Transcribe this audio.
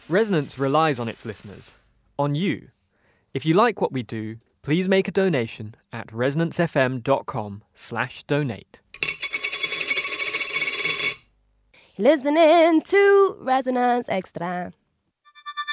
Resonance relies on its listeners, on you. If you like what we do, please make a donation at resonancefm.com/donate. Listening to Resonance Extra.